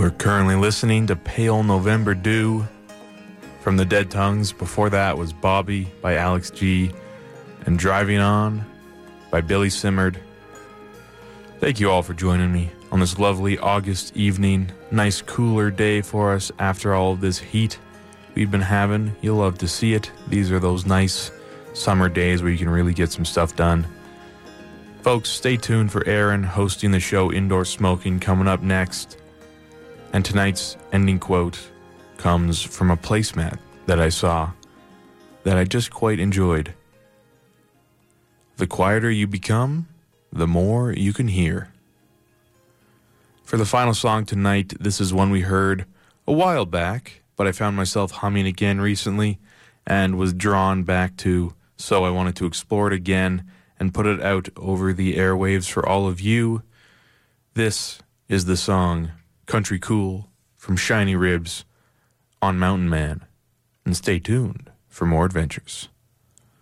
We're currently listening to Pale November Dew from the Dead Tongues. Before that was Bobby by Alex G and Driving On by Billy Simmerd. Thank you all for joining me on this lovely August evening. Nice cooler day for us after all of this heat we've been having. You'll love to see it. These are those nice summer days where you can really get some stuff done. Folks, stay tuned for Aaron hosting the show Indoor Smoking coming up next. And tonight's ending quote comes from a placemat that I saw that I just quite enjoyed. The quieter you become, the more you can hear. For the final song tonight, this is one we heard a while back, but I found myself humming again recently and was drawn back to, so I wanted to explore it again and put it out over the airwaves for all of you. This is the song Country Cool from Shiny Ribs on Mountain Man. And stay tuned for more adventures.